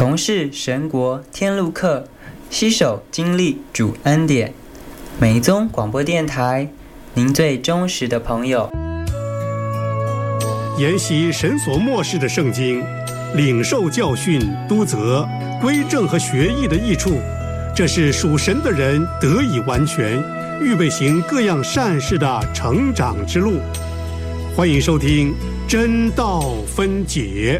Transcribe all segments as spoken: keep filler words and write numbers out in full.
同是神国天路客，携手经历主恩典。美宗广播电台，您最忠实的朋友。 研习神所默示的圣经，领受教训、督责、归正和学艺的益处，这是属神的人得以完全，预备行各样善事的成长之路。欢迎收听真道分解。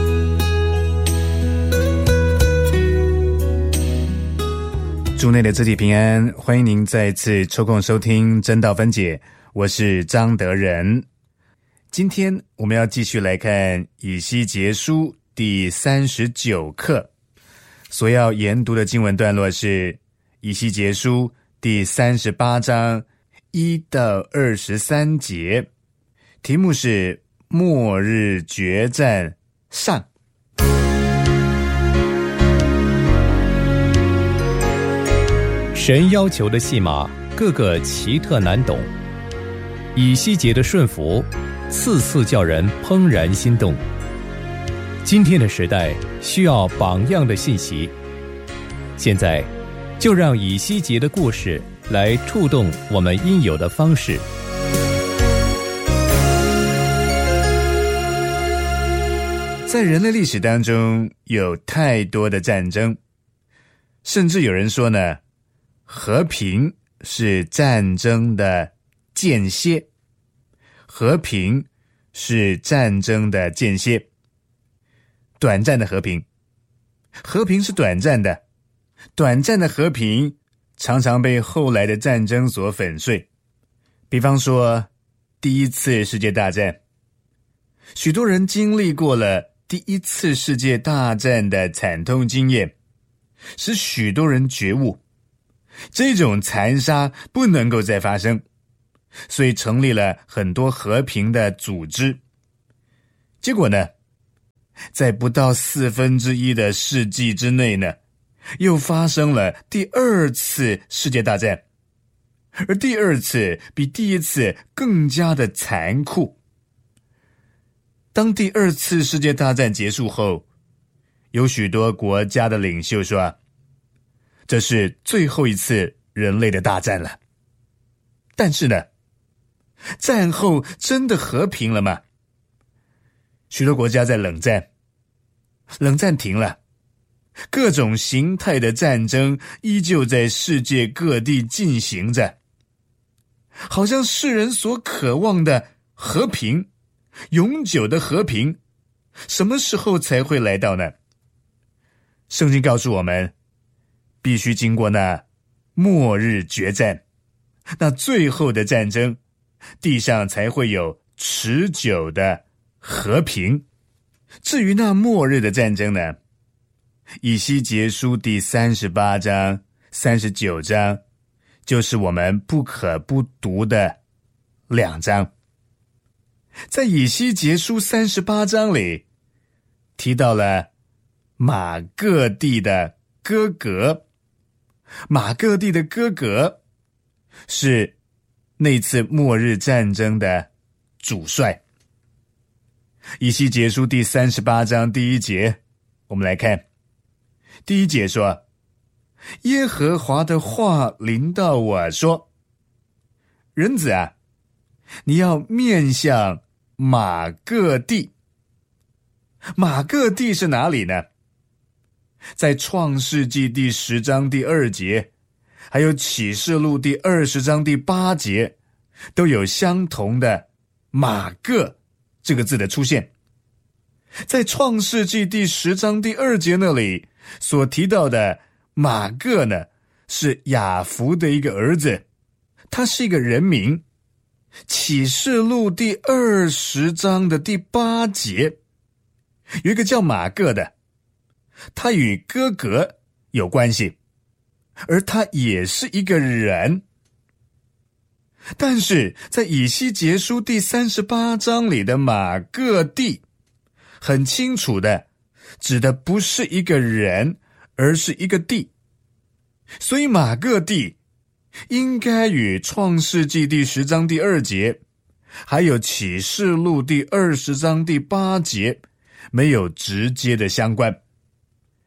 主内的肢体平安，欢迎您再次抽空收听真道分解，我是张德仁。今天我们要继续来看以西结书第三十九课，所要研读的经文段落是以西结书第三十八章一到二十三节，题目是末日决战上。 神要求的戏码个个奇特难懂，以西结的顺服次次叫人怦然心动。今天的时代需要榜样的信息，现在就让以西结的故事来触动我们应有的方式。 在人类历史当中，有太多的战争，甚至有人说呢，和平是战争的间歇，和平是战争的间歇，短暂的和平，和平是短暂的，短暂的和平常常被后来的战争所粉碎。比方说第一次世界大战，许多人经历过了第一次世界大战的惨痛经验，使许多人觉悟这种残杀不能够再发生，所以成立了很多和平的组织。结果呢，在不到四分之一的世纪之内呢，又发生了第二次世界大战，而第二次比第一次更加的残酷。当第二次世界大战结束后，有许多国家的领袖说，这是最后一次人类的大战了。但是呢，战后真的和平了吗？许多国家在冷战，冷战停了，各种形态的战争依旧在世界各地进行着，好像世人所渴望的和平，永久的和平，什么时候才会来到呢？圣经告诉我们，必须经过那末日决战，那最后的战争，地上才会有持久的和平。至于那末日的战争呢，以西结书第三十八章、三十九章，就是我们不可不读的两章。在以西结书三十八章里，提到了马各地的哥格。马各地的哥格是那次末日战争的主帅。以西结书第三十八章第一节，我们来看第一节说，耶和华的话临到我说，人子啊，你要面向马各地。马各地是哪里呢？在创世纪第十章第二节，还有启示录第二十章第八节，都有相同的马各这个字的出现。在创世纪第十章第二节那里所提到的马各呢，是雅弗的一个儿子，他是一个人名。启示录第二十章的第八节，有一个叫马各的，他与哥格有关系，而他也是一个人。但是在以西结书第三十八章里的马各地，很清楚的指的不是一个人，而是一个地。所以马各地应该与创世纪第十章第二节，还有启示录第二十章第八节没有直接的相关。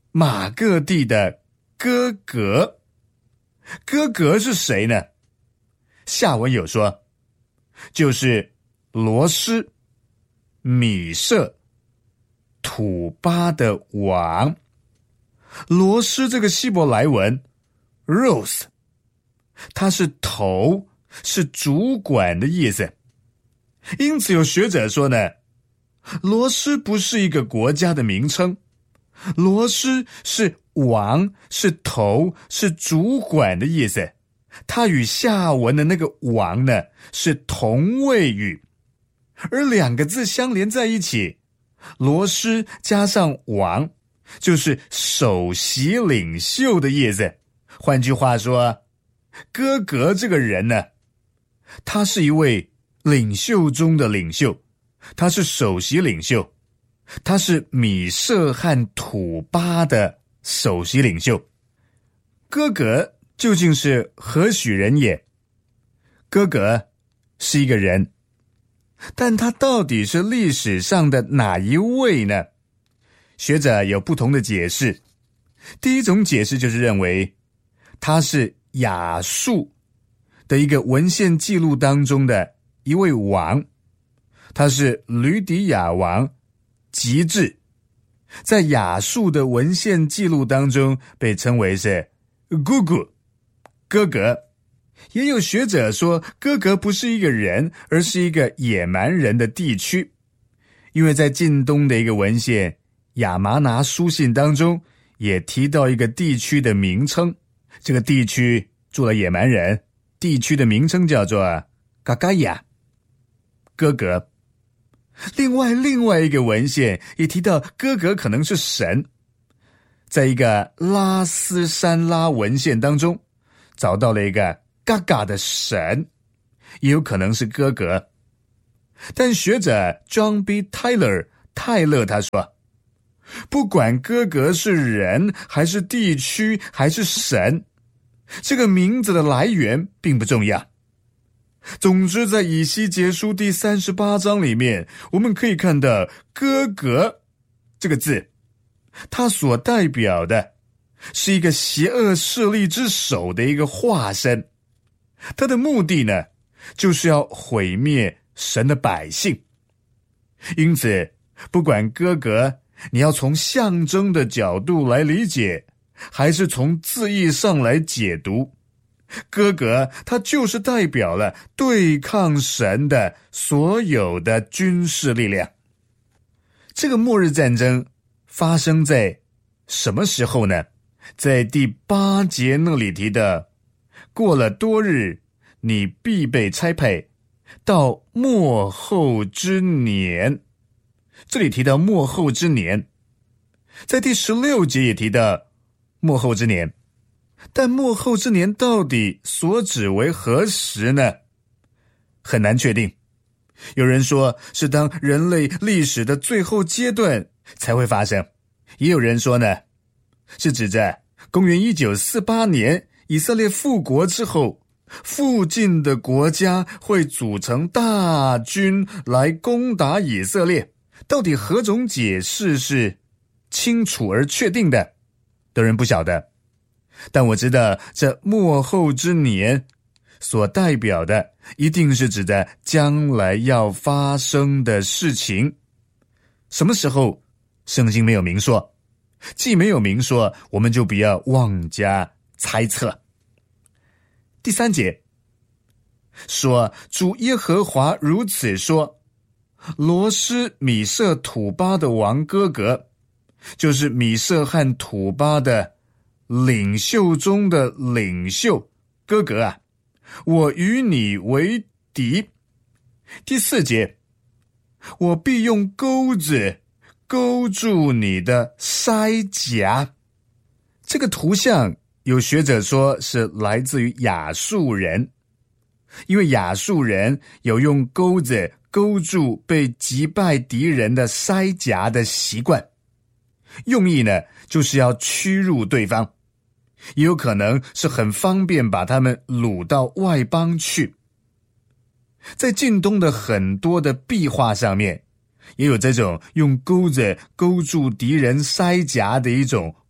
马各地的哥格。哥格是谁呢？下文有说，就是罗斯、米舍、土巴的王。罗斯这个希伯来文 Rose， 它是头，是主管的意思。因此有学者说呢，罗斯不是一个国家的名称，罗斯是王，是头，是主管的意思。它与下文的那个王呢是同位语，而两个字相连在一起，罗斯加上王就是首席领袖的意思。换句话说，哥格这个人呢，他是一位领袖中的领袖，他是首席领袖，他是米舍和土巴的首席领袖。哥格究竟是何许人也？哥格是一个人，但他到底是历史上的哪一位呢？学者有不同的解释。第一种解释就是认为他是亚述的一个文献记录当中的一位王，他是吕底亚王吉治，在亚述的文献记录当中被称为是姑姑哥格。也有学者说哥格不是一个人，而是一个野蛮人的地区，因为在近东的一个文献亚麻拿书信当中也提到一个地区的名称，这个地区住了野蛮人，地区的名称叫做嘎嘎亚哥格。另外另外一个文献也提到哥格可能是神，在一个拉斯山拉文献当中找到了一个嘎嘎的神，也有可能是哥格。但学者 John B. Tyler 泰勒他说，不管哥格是人还是地区还是神，这个名字的来源并不重要。总之在以西结书第三十八章里面，我们可以看到哥格这个字，它所代表的是一个邪恶势力之首的一个化身，它的目的呢就是要毁灭神的百姓。因此不管哥格你要从象征的角度来理解，还是从字义上来解读，哥格它就是代表了对抗神的所有的军事力量。这个末日战争发生在什么时候呢？在第八节那里提的，过了多日，你必被差派到末后之年。这里提到末后之年，在第十六节也提到末后之年，但末后之年到底所指为何时呢？很难确定。有人说是当人类历史的最后阶段才会发生，也有人说呢，是指着公元一九四八年以色列复国之后，附近的国家会组成大军来攻打以色列。到底何种解释是清楚而确定的，的人不晓得。但我知道这末后之年所代表的一定是指的将来要发生的事情。什么时候圣经没有明说，既没有明说，我们就不要妄加猜测。第三节说，主耶和华如此说，罗斯米舍土巴的王哥格，就是米舍和土巴的领袖中的领袖哥格啊，我与你为敌。第四节，我必用钩子勾住你的腮颊。这个图像有学者说是来自于亚述人，因为亚述人有用钩子勾住被击败敌人的腮颊的习惯，用意呢就是要屈辱对方，也有可能是很方便把他们掳到外邦去。在近东的很多的壁画上面，也有这种用钩子勾住敌人腮颊的一种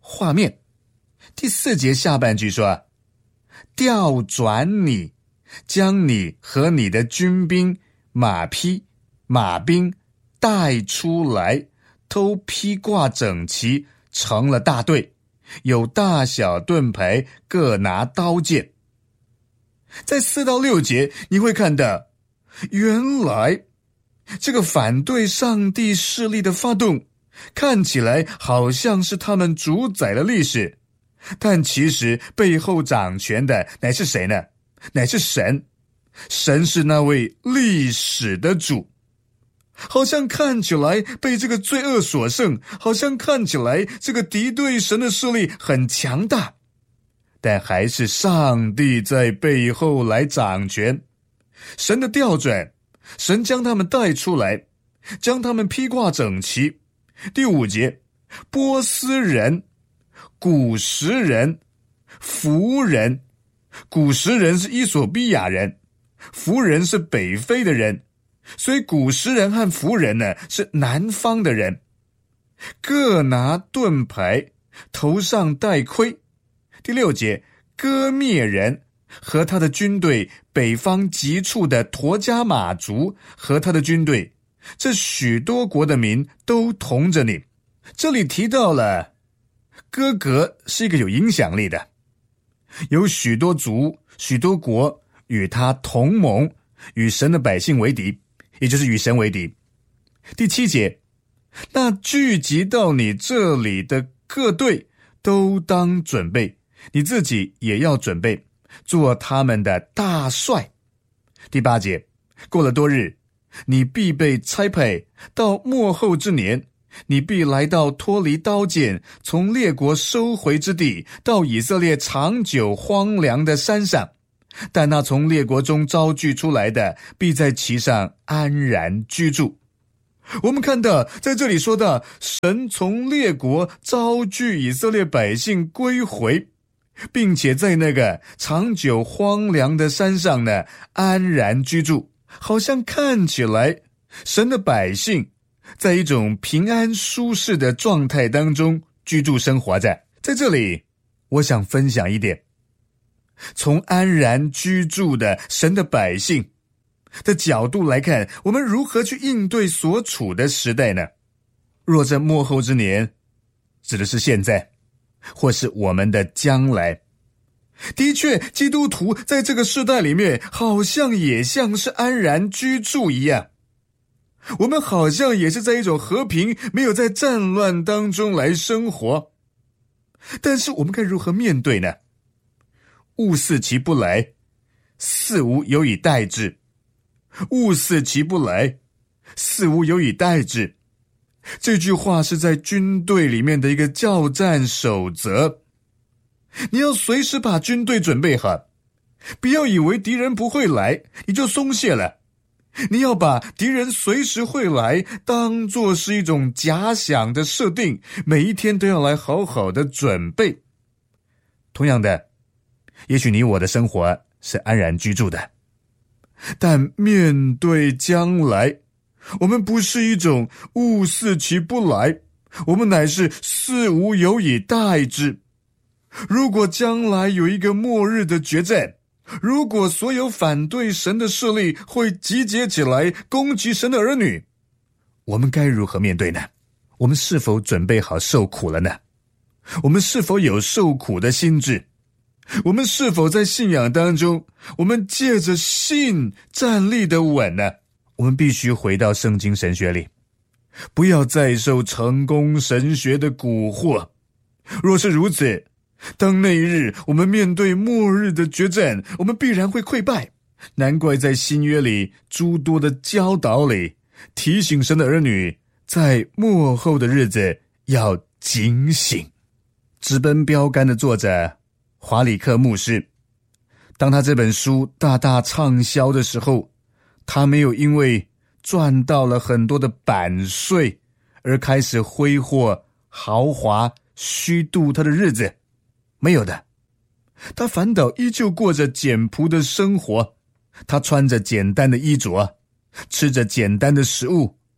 画面。第四节下半句说，调转你，将你和你的军兵、马匹、马兵带出来，都披挂整齐，成了大队，有大小盾牌，各拿刀剑。在四到六节你会看到，原来这个反对上帝势力的发动，看起来好像是他们主宰了历史，但其实背后掌权的乃是谁呢？乃是神。神是那位历史的主。好像看起来被这个罪恶所胜，好像看起来这个敌对神的势力很强大，但还是上帝在背后来掌权。神的调转，神将他们带出来，将他们披挂整齐。第五节，波斯人、古时人、弗人。古时人是伊索比亚人，弗人是北非的人，所以古时人和弗人呢是南方的人。各拿盾牌，头上戴盔。第六节，割灭人和他的军队，北方极处的陀迦马族和他的军队，这许多国的民都同着你。这里提到了哥格是一个有影响力的，有许多族、许多国与他同盟，与神的百姓为敌，也就是与神为敌。第七节，那聚集到你这里的各队都当准备，你自己也要准备，做他们的大帅。第八节，过了多日，你必被差派，到末后之年，你必来到脱离刀剑，从列国收回之地，到以色列长久荒凉的山上。但那从列国中招聚出来的，必在其上安然居住。我们看到在这里说到，神从列国招聚以色列百姓归回，并且在那个长久荒凉的山上呢安然居住。好像看起来神的百姓在一种平安舒适的状态当中居住生活在。在这里我想分享一点，从安然居住的神的百姓的角度来看，我们如何去应对所处的时代呢？若在末后之年，指的是现在，或是我们的将来。的确，基督徒在这个世代里面，好像也像是安然居住一样。我们好像也是在一种和平，没有在战乱当中来生活。但是我们该如何面对呢？物似其不来，似无有以待之。物似其不来，似无有以待之。这句话是在军队里面的一个教战守则。你要随时把军队准备好，不要以为敌人不会来，你就松懈了。你要把敌人随时会来当作是一种假想的设定，每一天都要来好好的准备。同样的，也许你我的生活是安然居住的，但面对将来，我们不是一种物似其不来，我们乃是似无有以待之。如果将来有一个末日的决战，如果所有反对神的势力会集结起来攻击神的儿女，我们该如何面对呢？我们是否准备好受苦了呢？我们是否有受苦的心志？我们是否在信仰当中，我们借着信站立的稳呢？我们必须回到圣经神学里，不要再受成功神学的蛊惑。若是如此，当那一日我们面对末日的决战，我们必然会溃败。难怪在新约里诸多的教导里提醒神的儿女，在末后的日子要警醒。直奔标杆的作者华里克牧师，当他这本书大大畅销的时候，他没有因为赚到了很多的版税而开始挥霍豪华虚度他的日子，没有的。他反倒依旧过着简朴的生活，他穿着简单的衣着，吃着简单的食物，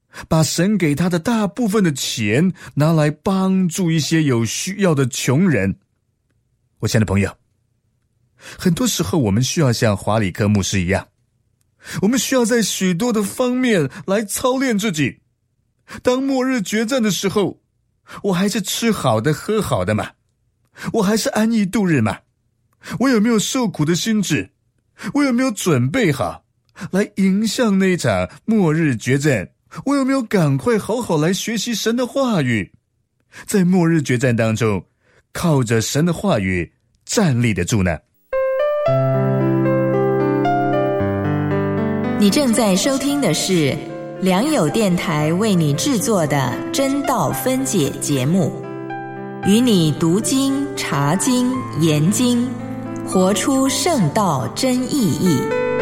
把神给他的大部分的钱拿来帮助一些有需要的穷人。我亲爱的朋友，很多时候我们需要像华里克牧师一样，我们需要在许多的方面来操练自己。当末日决战的时候，我还是吃好的喝好的吗？我还是安逸度日吗？我有没有受苦的心志？我有没有准备好来迎向那一场末日决战？我有没有赶快好好来学习神的话语，在末日决战当中靠着神的话语站立得住呢？ 你正在收听的是良友电台为你制作的真道分解节目，与你读经、查经、研经，活出圣道真意义。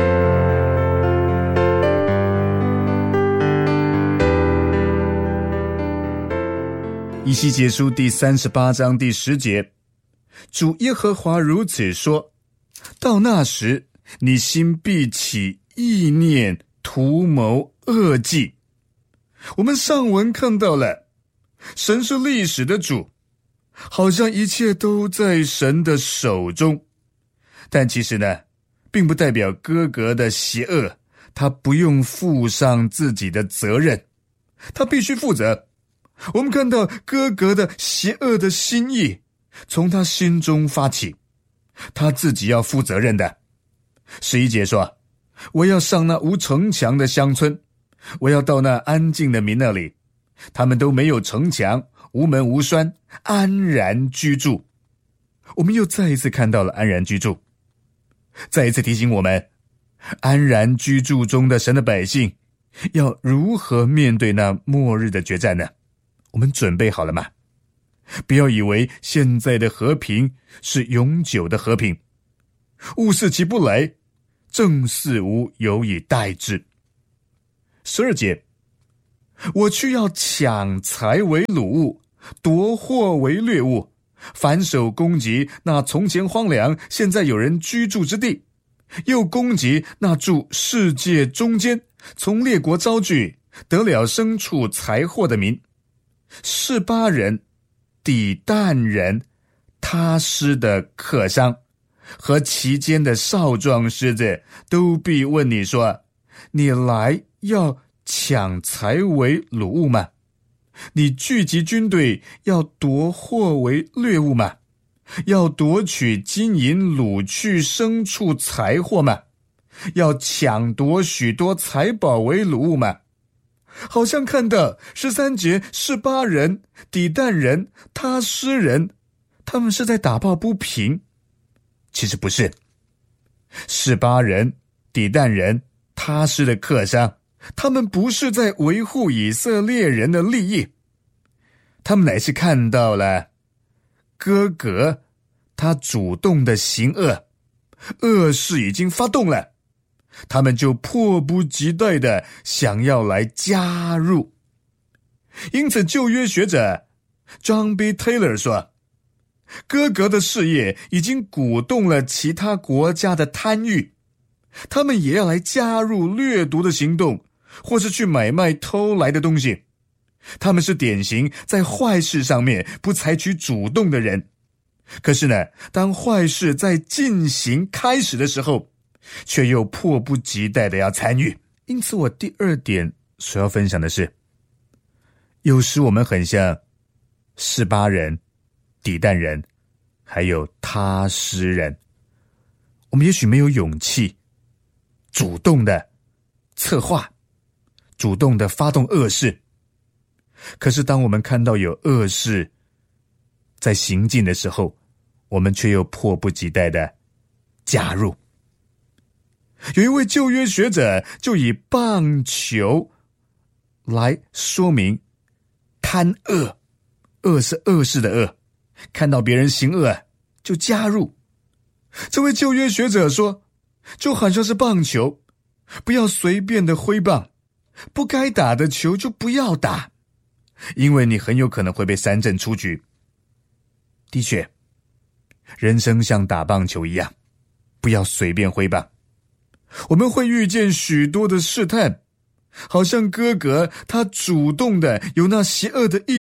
以西结书第三十八章第十节，主耶和华如此说：到那时，你心必起意念，图谋恶计。我们上文看到了，神是历史的主，好像一切都在神的手中。但其实呢，并不代表哥哥的邪恶，他不用负上自己的责任，他必须负责。我们看到哥哥的邪恶的心意从他心中发起，他自己要负责任的。十一节说，我要上那无城墙的乡村，我要到那安静的民那里，他们都没有城墙，无门无栓，安然居住。我们又再一次看到了安然居住，再一次提醒我们，安然居住中的神的百姓要如何面对那末日的决战呢？我们准备好了吗？不要以为现在的和平是永久的和平，物似其不来，正似无有以待之。十二节，我去要抢财为掳物，夺货为掠物，反手攻击那从前荒凉现在有人居住之地，又攻击那住世界中间从列国招聚得了牲畜财货的民。示巴人、底但人、他施的客商和其间的少壮狮子都必问你说，你来要抢财为掳物吗？你聚集军队要夺货为掠物吗？要夺取金银掳去牲畜财货吗？要抢夺许多财宝为掳物吗？好像看到十三节示巴人、底但人、他施人，他们是在打抱不平。其实不是，示巴人、底但人、他施的客商，他们不是在维护以色列人的利益，他们乃是看到了哥哥他主动的行恶，恶事已经发动了，他们就迫不及待的想要来加入。因此旧约学者 John B. Taylor 说，哥哥的事业已经鼓动了其他国家的贪欲，他们也要来加入掠夺的行动，或是去买卖偷来的东西。他们是典型在坏事上面不采取主动的人，可是呢，当坏事在进行开始的时候，却又迫不及待的要参与。因此我第二点所要分享的是，有时我们很像示巴人、底但人还有他施人，我们也许没有勇气主动的策划，主动的发动恶事，可是当我们看到有恶事在行进的时候，我们却又迫不及待的加入。有一位旧约学者就以棒球来说明贪恶，恶是恶事的恶，看到别人行恶就加入。这位旧约学者说，就好像是棒球，不要随便的挥棒，不该打的球就不要打，因为你很有可能会被三振出局。的确，人生像打棒球一样，不要随便挥棒。我们会遇见许多的试探， 好像哥哥他主动的有那邪恶的意